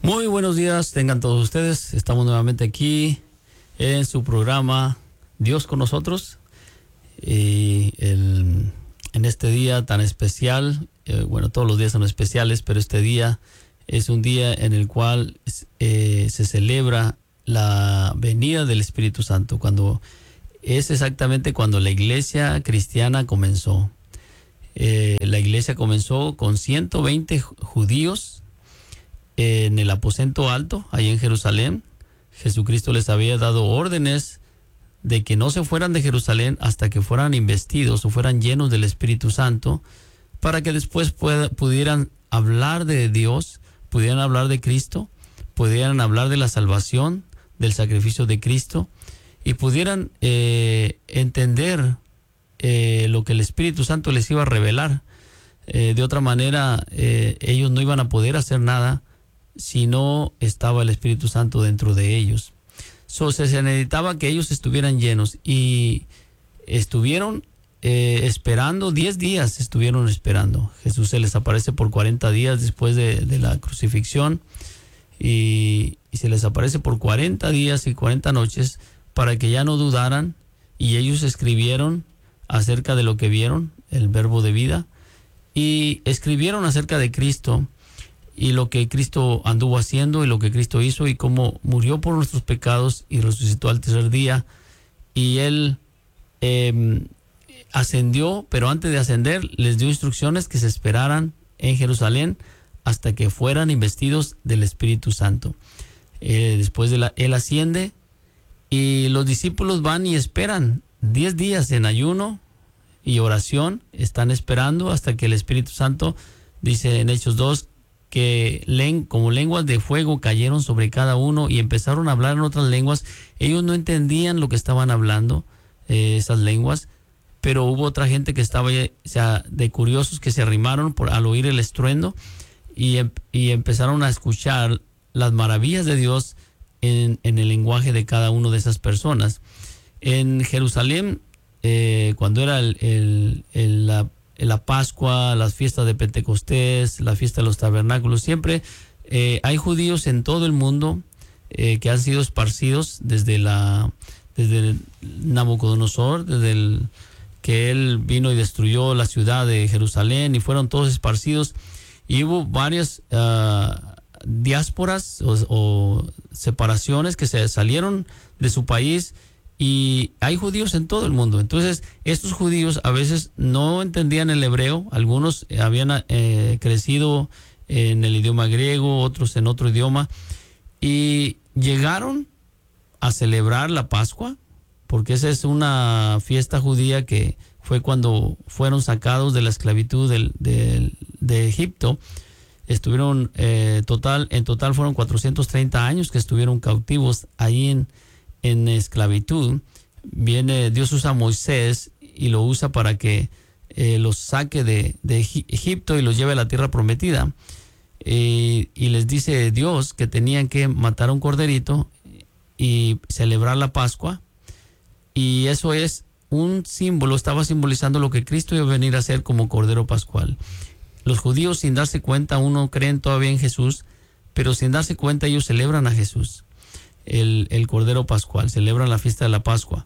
Muy buenos días, tengan todos ustedes. Estamos nuevamente aquí en su programa Dios con nosotros. Y en este día tan especial, todos los días son especiales, pero este día es un día en el cual se celebra la venida del Espíritu Santo, es exactamente cuando la iglesia cristiana comenzó. La iglesia comenzó con 120 judíos en el aposento alto, ahí en Jerusalén. Jesucristo les había dado órdenes de que no se fueran de Jerusalén hasta que fueran investidos o fueran llenos del Espíritu Santo, para que después pudieran hablar de Dios, pudieran hablar de Cristo, pudieran hablar de la salvación, del sacrificio de Cristo, y pudieran entender lo que el Espíritu Santo les iba a revelar. De otra manera, ellos no iban a poder hacer nada si no estaba el Espíritu Santo dentro de ellos. Se necesitaba que ellos estuvieran llenos, y estuvieron esperando, 10 días estuvieron esperando. Jesús se les aparece por 40 días después de la crucifixión, y se les aparece por 40 días y 40 noches para que ya no dudaran, y ellos escribieron acerca de lo que vieron, el verbo de vida, y escribieron acerca de Cristo y lo que Cristo anduvo haciendo y lo que Cristo hizo y cómo murió por nuestros pecados y resucitó al tercer día. Y Él ascendió, pero antes de ascender les dio instrucciones que se esperaran en Jerusalén hasta que fueran investidos del Espíritu Santo. Después Él asciende, y los discípulos van y esperan 10 días en ayuno y oración. Están esperando hasta que el Espíritu Santo, dice en Hechos 2, que como lenguas de fuego cayeron sobre cada uno y empezaron a hablar en otras lenguas. Ellos no entendían lo que estaban hablando, esas lenguas, pero hubo otra gente que estaba, de curiosos, que se arrimaron al oír el estruendo y empezaron a escuchar las maravillas de Dios en el lenguaje de cada una de esas personas. En Jerusalén, cuando era la Pascua, las fiestas de Pentecostés, la fiesta de los tabernáculos, siempre hay judíos en todo el mundo que han sido esparcidos desde Nabucodonosor, que él vino y destruyó la ciudad de Jerusalén, y fueron todos esparcidos, y hubo varias diásporas o separaciones que se salieron de su país, y hay judíos en todo el mundo. Entonces, estos judíos a veces no entendían el hebreo. Algunos habían crecido en el idioma griego, otros en otro idioma, y llegaron a celebrar la Pascua, porque esa es una fiesta judía que fue cuando fueron sacados de la esclavitud de Egipto. Estuvieron en total fueron 430 años que estuvieron cautivos ahí en esclavitud. Dios usa a Moisés y lo usa para que los saque de Egipto y los lleve a la tierra prometida. Y les dice Dios que tenían que matar a un corderito y celebrar la Pascua. Y eso es un símbolo, estaba simbolizando lo que Cristo iba a venir a hacer como Cordero Pascual. Los judíos, sin darse cuenta, creen todavía en Jesús, pero sin darse cuenta ellos celebran a Jesús, el Cordero Pascual, celebran la fiesta de la Pascua.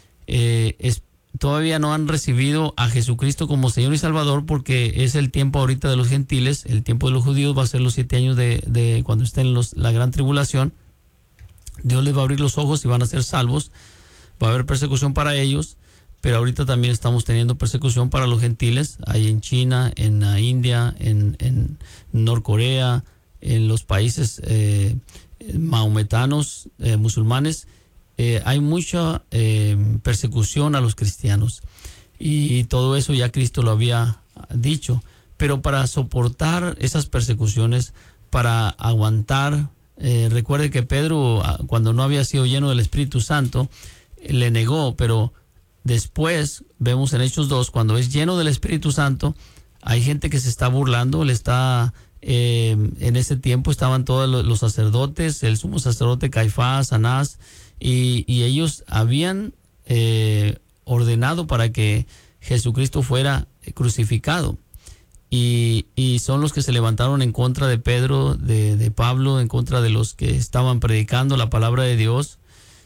Todavía no han recibido a Jesucristo como Señor y Salvador, porque es el tiempo ahorita de los gentiles. El tiempo de los judíos va a ser los 7 años de cuando estén la gran tribulación. Dios les va a abrir los ojos y van a ser salvos. Va a haber persecución para ellos, pero ahorita también estamos teniendo persecución para los gentiles, ahí en China, en la India, en Norcorea, en los países maometanos, musulmanes. Hay mucha persecución a los cristianos, y todo eso ya Cristo lo había dicho. Pero para soportar esas persecuciones, para aguantar, recuerde que Pedro, cuando no había sido lleno del Espíritu Santo, le negó, pero después vemos en Hechos 2, cuando es lleno del Espíritu Santo, hay gente que se está burlando, en ese tiempo estaban todos los sacerdotes, el sumo sacerdote Caifás, Anás, y ellos habían ordenado para que Jesucristo fuera crucificado. y son los que se levantaron en contra de Pedro, de Pablo, en contra de los que estaban predicando la palabra de Dios.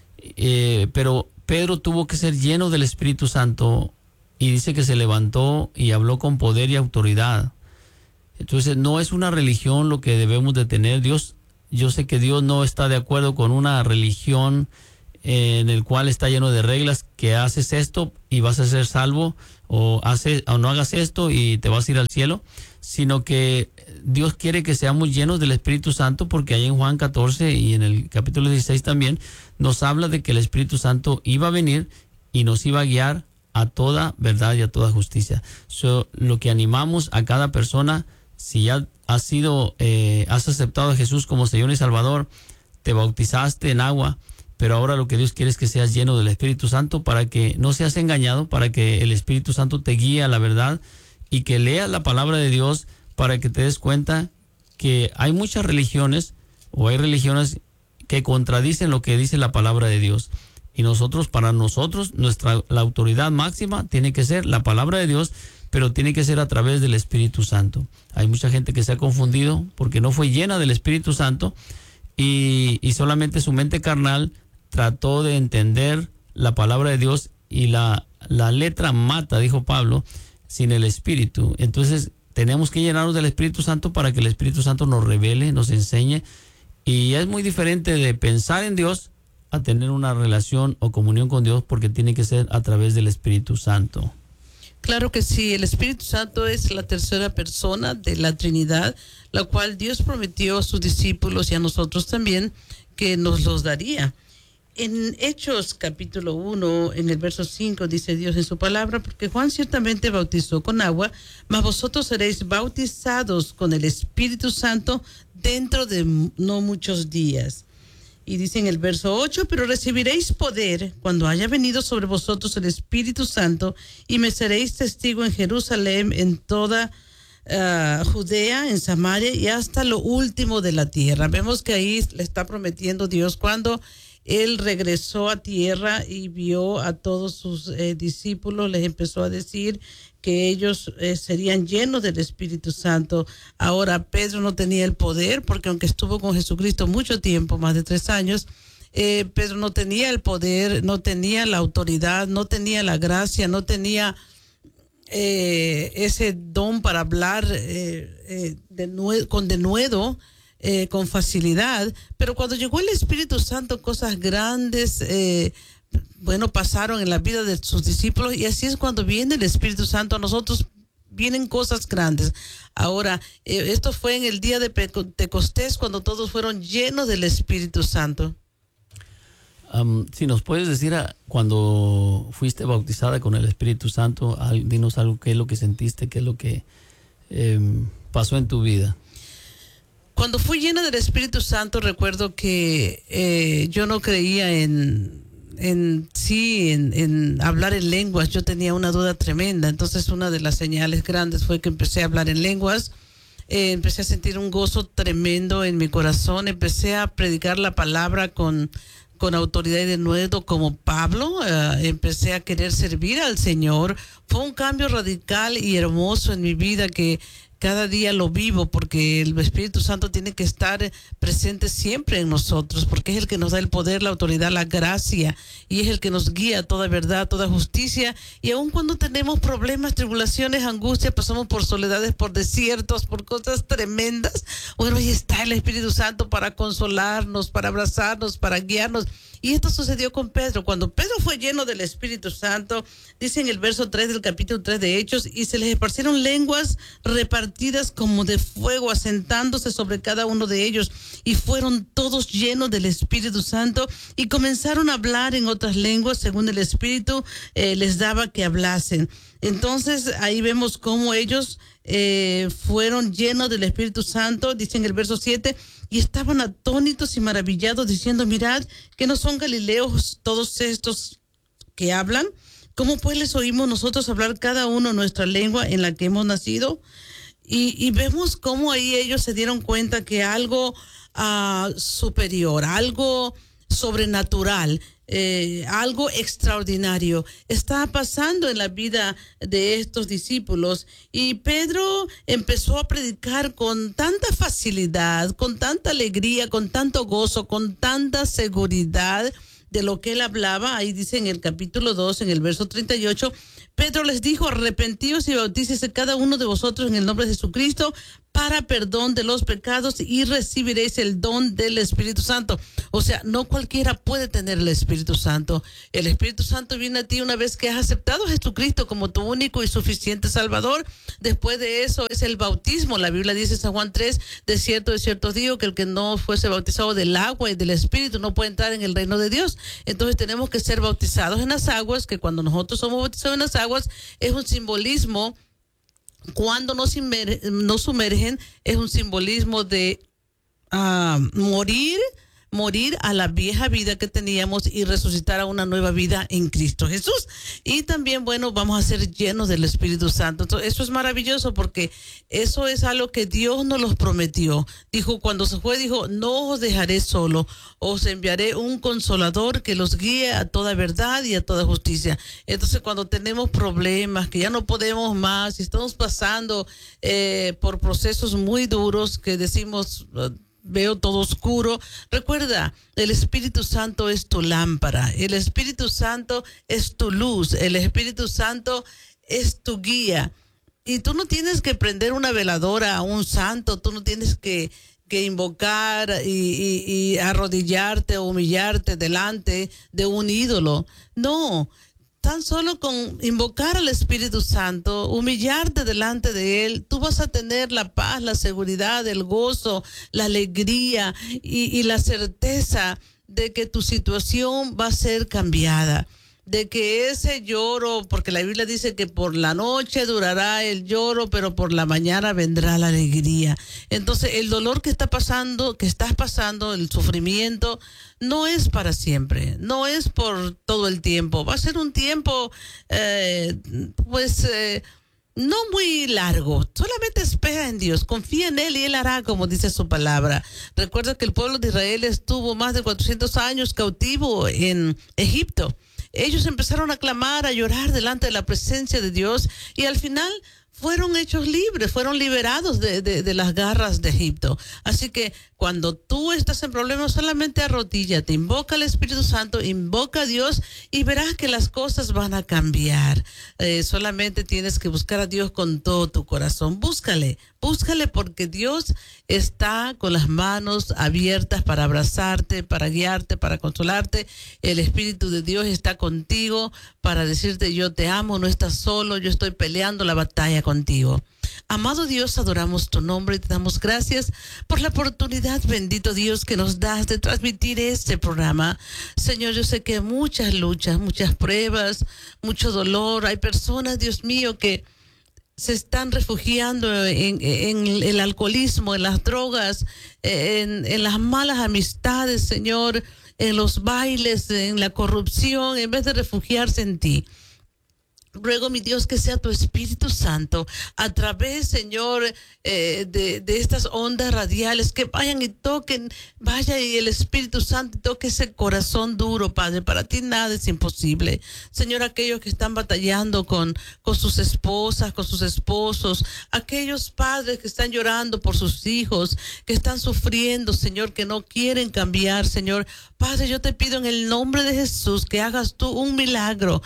Pero Pedro tuvo que ser lleno del Espíritu Santo y dice que se levantó y habló con poder y autoridad. Entonces no es una religión lo que debemos de tener. Yo sé que Dios no está de acuerdo con una religión en el cual está lleno de reglas, que haces esto y vas a ser salvo, o no hagas esto y te vas a ir al cielo, sino que Dios quiere que seamos llenos del Espíritu Santo, porque ahí en Juan 14 y en el capítulo 16 también nos habla de que el Espíritu Santo iba a venir y nos iba a guiar a toda verdad y a toda justicia. Lo que animamos a cada persona, si ya has aceptado a Jesús como Señor y Salvador, te bautizaste en agua, pero ahora lo que Dios quiere es que seas lleno del Espíritu Santo, para que no seas engañado, para que el Espíritu Santo te guíe a la verdad y que leas la palabra de Dios, para que te des cuenta que hay muchas religiones, o hay religiones que contradicen lo que dice la palabra de Dios. Y para nosotros, la autoridad máxima tiene que ser la palabra de Dios, pero tiene que ser a través del Espíritu Santo. Hay mucha gente que se ha confundido porque no fue llena del Espíritu Santo y solamente su mente carnal trató de entender la palabra de Dios, y la letra mata, dijo Pablo, sin el Espíritu. Entonces tenemos que llenarnos del Espíritu Santo para que el Espíritu Santo nos revele, nos enseñe. Y es muy diferente de pensar en Dios a tener una relación o comunión con Dios, porque tiene que ser a través del Espíritu Santo. Claro que sí, el Espíritu Santo es la tercera persona de la Trinidad, la cual Dios prometió a sus discípulos y a nosotros también que nos los daría. En Hechos capítulo 1, en el verso 5, dice Dios en su palabra: porque Juan ciertamente bautizó con agua, mas vosotros seréis bautizados con el Espíritu Santo dentro de no muchos días. Y dice en el verso 8: pero recibiréis poder cuando haya venido sobre vosotros el Espíritu Santo, y me seréis testigo en Jerusalén, en toda Judea, en Samaria y hasta lo último de la tierra. Vemos que ahí le está prometiendo Dios cuando Él regresó a tierra y vio a todos sus discípulos, les empezó a decir que ellos serían llenos del Espíritu Santo. Ahora, Pedro no tenía el poder, porque aunque estuvo con Jesucristo mucho tiempo, más de 3 años, Pedro no tenía el poder, no tenía la autoridad, no tenía la gracia, no tenía ese don para hablar con denuedo, con facilidad. Pero cuando llegó el Espíritu Santo, cosas grandes pasaron en la vida de sus discípulos, y así es cuando viene el Espíritu Santo a nosotros, vienen cosas grandes. Ahora, esto fue en el día de Pentecostés, cuando todos fueron llenos del Espíritu Santo. Si nos puedes decir, cuando fuiste bautizada con el Espíritu Santo, dinos algo, qué es lo que sentiste, qué es lo que pasó en tu vida. Cuando fui llena del Espíritu Santo, recuerdo que yo no creía en hablar en lenguas. Yo tenía una duda tremenda. Entonces, una de las señales grandes fue que empecé a hablar en lenguas. Empecé a sentir un gozo tremendo en mi corazón. Empecé a predicar la palabra con autoridad y denuedo, como Pablo. Empecé a querer servir al Señor. Fue un cambio radical y hermoso en mi vida que cada día lo vivo, porque el Espíritu Santo tiene que estar presente siempre en nosotros, porque es el que nos da el poder, la autoridad, la gracia, y es el que nos guía a toda verdad, toda justicia. Y aun cuando tenemos problemas, tribulaciones, angustias, pasamos por soledades, por desiertos, por cosas tremendas, bueno, ahí está el Espíritu Santo para consolarnos, para abrazarnos, para guiarnos. Y esto sucedió con Pedro. Cuando Pedro fue lleno del Espíritu Santo, dice en el verso 3 del capítulo 3 de Hechos: y se les esparcieron lenguas repartidas como de fuego, asentándose sobre cada uno de ellos, y fueron todos llenos del Espíritu Santo, y comenzaron a hablar en otras lenguas según el Espíritu les daba que hablasen. Entonces ahí vemos cómo ellos fueron llenos del Espíritu Santo. Dice en el verso 7: y estaban atónitos y maravillados, diciendo: mirad, que no son galileos todos estos que hablan. ¿Cómo pues les oímos nosotros hablar cada uno nuestra lengua en la que hemos nacido? Y vemos cómo ahí ellos se dieron cuenta que algo superior, algo sobrenatural, algo extraordinario está pasando en la vida de estos discípulos, y Pedro empezó a predicar con tanta facilidad, con tanta alegría, con tanto gozo, con tanta seguridad de lo que él hablaba. Ahí dice en el capítulo 2, en el verso 38, Pedro les dijo: arrepentíos y bautícese cada uno de vosotros en el nombre de Jesucristo para perdón de los pecados y recibiréis el don del Espíritu Santo. O sea, no cualquiera puede tener el Espíritu Santo. El Espíritu Santo viene a ti una vez que has aceptado a Jesucristo como tu único y suficiente Salvador. Después de eso es el bautismo. La Biblia dice en San Juan 3, de cierto os digo que el que no fuese bautizado del agua y del Espíritu no puede entrar en el reino de Dios. Entonces tenemos que ser bautizados en las aguas, que cuando nosotros somos bautizados en las aguas es un simbolismo. Cuando nos sumergen es un simbolismo de morir a la vieja vida que teníamos y resucitar a una nueva vida en Cristo Jesús. Y también, bueno, vamos a ser llenos del Espíritu Santo. Entonces, eso es maravilloso, porque eso es algo que Dios nos los prometió. Dijo, cuando se fue, dijo: no os dejaré solo, os enviaré un consolador que los guíe a toda verdad y a toda justicia. Entonces, cuando tenemos problemas, que ya no podemos más, y estamos pasando por procesos muy duros, que decimos: veo todo oscuro. Recuerda, el Espíritu Santo es tu lámpara, el Espíritu Santo es tu luz, el Espíritu Santo es tu guía. Y tú no tienes que prender una veladora a un santo, tú no tienes que invocar y arrodillarte o humillarte delante de un ídolo. No. Tan solo con invocar al Espíritu Santo, humillarte delante de Él, tú vas a tener la paz, la seguridad, el gozo, la alegría y la certeza de que tu situación va a ser cambiada. De que ese lloro, porque la Biblia dice que por la noche durará el lloro, pero por la mañana vendrá la alegría. Entonces, el dolor que estás pasando, el sufrimiento, no es para siempre, no es por todo el tiempo. Va a ser un tiempo, no muy largo. Solamente espera en Dios, confía en Él y Él hará como dice su palabra. Recuerda que el pueblo de Israel estuvo más de 400 años cautivo en Egipto. Ellos empezaron a clamar, a llorar delante de la presencia de Dios, y al final fueron hechos libres, fueron liberados de las garras de Egipto. Así que cuando tú estás en problemas, solamente arrodíllate, invoca al Espíritu Santo, invoca a Dios y verás que las cosas van a cambiar. Solamente tienes que buscar a Dios con todo tu corazón. Búscale porque Dios está con las manos abiertas para abrazarte, para guiarte, para consolarte. El Espíritu de Dios está contigo para decirte: yo te amo, no estás solo, yo estoy peleando la batalla contigo. Amado Dios, adoramos tu nombre y te damos gracias por la oportunidad, bendito Dios, que nos das de transmitir este programa. Señor, yo sé que hay muchas luchas, muchas pruebas, mucho dolor. Hay personas, Dios mío, que se están refugiando en el alcoholismo, en las drogas, en las malas amistades, Señor, en los bailes, en la corrupción, en vez de refugiarse en ti. Ruego, mi Dios, que sea tu Espíritu Santo a través, Señor, de estas ondas radiales, que vayan y toquen, vaya y el Espíritu Santo toque ese corazón duro, Padre. Para ti nada es imposible. Señor, aquellos que están batallando con sus esposas, con sus esposos, aquellos padres que están llorando por sus hijos, que están sufriendo, Señor, que no quieren cambiar, Señor. Padre, yo te pido en el nombre de Jesús que hagas tú un milagro.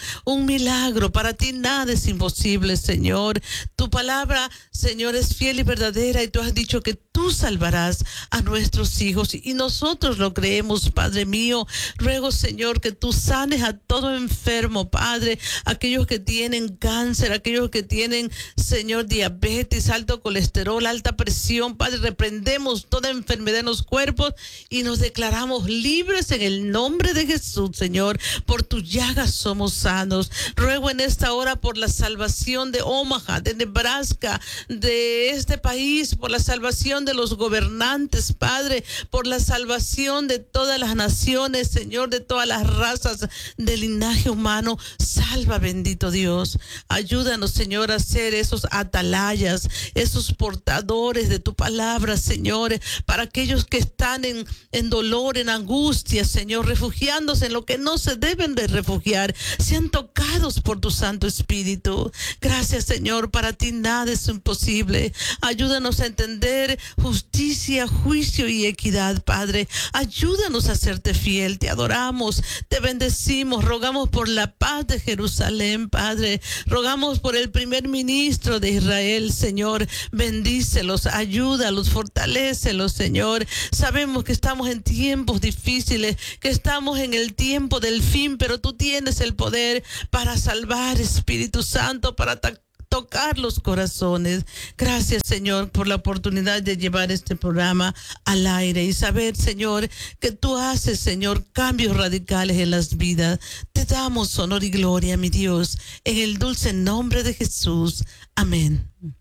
Para ti nada es imposible, Señor. Tu palabra, Señor, es fiel y verdadera, y tú has dicho que tú salvarás a nuestros hijos, y nosotros lo creemos, Padre mío. Ruego, Señor, que tú sanes a todo enfermo, Padre, aquellos que tienen cáncer, aquellos que tienen, Señor, diabetes, alto colesterol, alta presión. Padre, reprendemos toda enfermedad en los cuerpos y nos declaramos libres en el nombre de Jesús, Señor. Por tus llagas somos sanos. Ruego en esta hora por la salvación de Omaha, de Nebraska, de este país, por la salvación salvación de los gobernantes, Padre, por la salvación de todas las naciones, Señor, de todas las razas del linaje humano. Salva, bendito Dios. Ayúdanos, Señor, a ser esos atalayas, esos portadores de tu palabra, Señor, para aquellos que están en dolor, en angustia, Señor, refugiándose en lo que no se deben de refugiar, sean tocados por tu Santo Espíritu. Gracias, Señor, para ti nada es imposible. Ayúdanos a entender justicia, juicio y equidad, Padre. Ayúdanos a serte fiel. Te adoramos, te bendecimos, rogamos por la paz de Jerusalén, Padre. Rogamos por el primer ministro de Israel, Señor. Bendícelos, ayúdalos, fortalécelos, Señor. Sabemos que estamos en tiempos difíciles, que estamos en el tiempo del fin, pero tú tienes el poder para salvar, Espíritu Santo, para tocar los corazones. Gracias, Señor, por la oportunidad de llevar este programa al aire y saber, Señor, que tú haces, Señor, cambios radicales en las vidas. Te damos honor y gloria, mi Dios, en el dulce nombre de Jesús. Amén.